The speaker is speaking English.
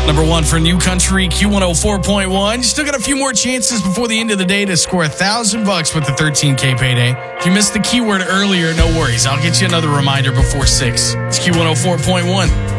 Number one for New Country, Q104.1. You still got a few more chances before the end of the day to score $1,000 with the 13K payday. If you missed the keyword earlier, no worries. I'll get you another reminder before 6. It's Q104.1.